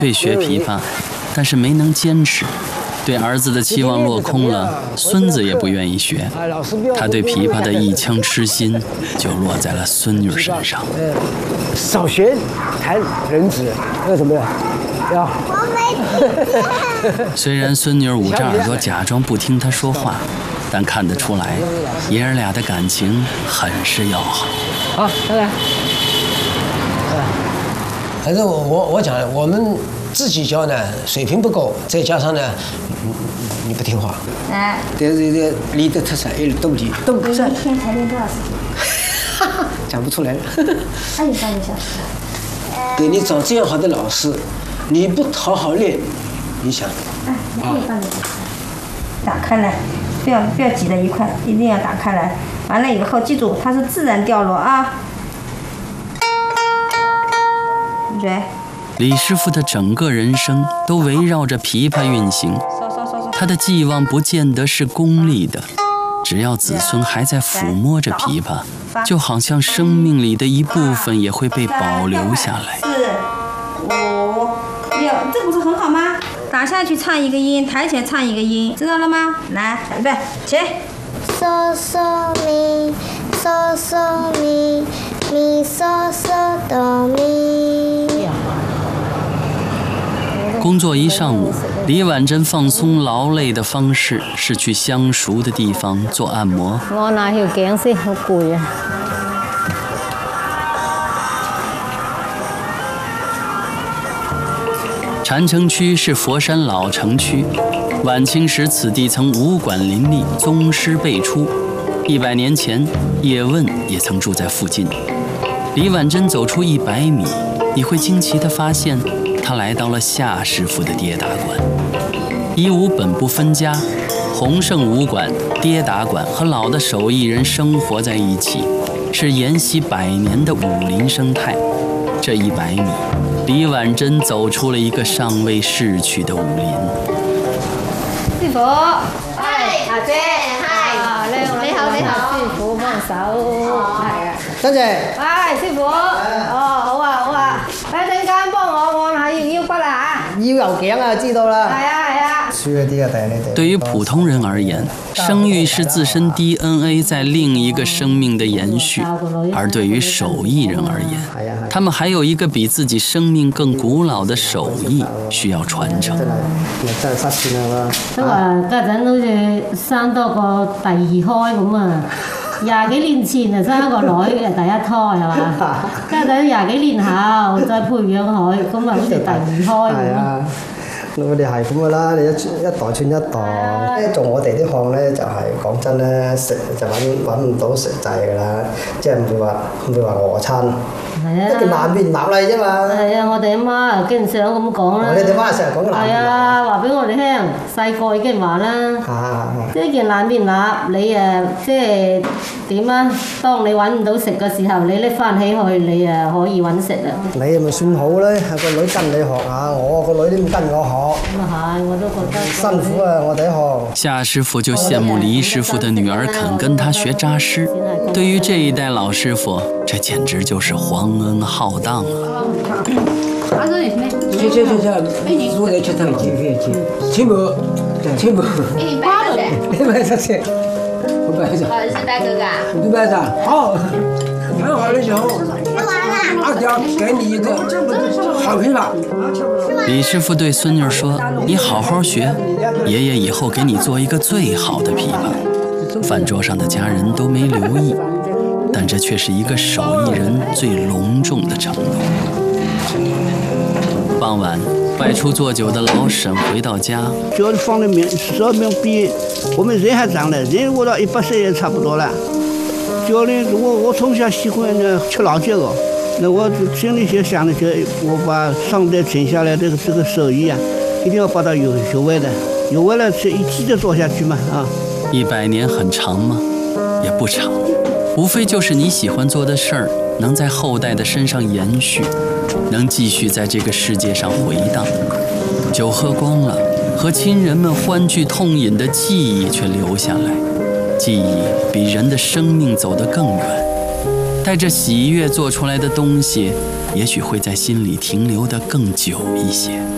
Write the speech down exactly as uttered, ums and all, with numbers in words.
会学琵琶，但是没能坚持。对儿子的期望落空了，孙子也不愿意学。他对琵琶的一腔痴心就落在了孙女身上。 少学才人子，那怎么样？要。 虽然孙女捂着耳朵假装不听他说话，但看得出来，爷儿俩的感情很是要好。 好，来来。反正我我我讲，我们自己教呢，水平不够，再加上呢，你你不听话。哎。这这这练的特色，还有斗地，斗地。一天才练多少时间？讲不出来了。二十三个小时。给你找这样好的老师，你不好好练，你想？哎，你可以帮你打开来，不要不要挤在一块，一定要打开来。完了以后，记住它是自然掉落啊。对。 李师傅的整个人生都围绕着琵琶运行，他的寄望不见得是功利的，只要子孙还在抚摸着琵琶，就好像生命里的一部分也会被保留下来。 四、五、六，这不是很好吗？打下去唱一个音，抬起来唱一个音，知道了吗？来，预备，起。 嗦嗦咪，嗦嗦咪，咪嗦嗦哆咪。 工作一上午，李婉珍放松劳累的方式是去相熟的地方做按摩。 我拿條頸先，好攰啊！ 禅城区是佛山老城区，晚清时此地曾武馆林立，宗师辈出。一百年前，叶问也曾住在附近。李婉珍走出一百米，你会惊奇地发现，他来到了夏师傅的跌打馆。一武本不分家，洪盛武馆、跌打馆和老的手艺人生活在一起，是沿袭百年的武林生态。这一百米，李婉珍走出了一个尚未逝去的武林。 師傅，係阿姐，係你你好你好，師傅幫手，係啊， 多謝。 係師傅，哦好啊好啊，一陣間幫我按下腰腰骨啊嚇。 腰有頸啊，知道啦。 係啊係啊。 对于普通人而言，生育是自身 D N A 在另一个生命的延续；而对于手艺人而言，他们还有一个比自己生命更古老的手艺需要傳承。 都話家陣好似生多個第二胎咁啊！廿幾年前就生一個女嘅第一胎係嘛？家陣廿幾年後再培養佢，咁啊好似第二胎咁。 我哋係咁噶啦，你一一代傳一代。做我哋啲項咧，就係講真咧，食就揾揾唔到食滯噶啦，即係唔會話唔會話餓親。係啊，一件爛面立例啫嘛。係啊，我哋阿媽又經常咁講啦。你哋媽成日講爛面立。係啊，話俾我哋聽，細個已經話啦。係係係。即係件爛面立，你誒即係點啊？當你揾唔到食嘅時候，你拎翻起去，你誒可以揾食啦。你咪算好咧，係個女跟你學下，我個女都唔跟我學。辛苦啊！我哋學。 夏師傅就羨慕黎師傅的女兒肯跟他學扎師。對於這一代老師傅，這簡直就是皇恩浩蕩了。 阿叔，你去去去去，如果你去趟去去去，全部全部。给你掰的。你掰啥去？我掰啥？哦，是掰哥哥。你掰啥？好，很好的时候。阿刁给你一个好琵琶。 李師傅對孫女說：“你好好學，爺爺以後給你做一個最好的琵琶。”飯桌上的家人都沒留意，但這卻是一個手藝人最隆重的承諾。傍晚，外出做酒的老沈回到家， 腳放的命，十二命比我們人還長呢，人活到一百歲也差不多了。腳呢，我我從小喜歡呢吃老酒哦。那我心里就想着，就我把上代傳下來這個這個手藝啊，一定要把它有有味的，有味了，這一直就做下去嘛啊。 一百年很長嗎？也不長，無非就是你喜歡做的事兒能在後代的身上延續，能繼續在這個世界上回盪。酒喝光了，和親人們歡聚痛飲的記憶卻留下來，記憶比人的生命走得更遠。帶着喜悅做出來的東西，也許會在心裡停留得更久一些。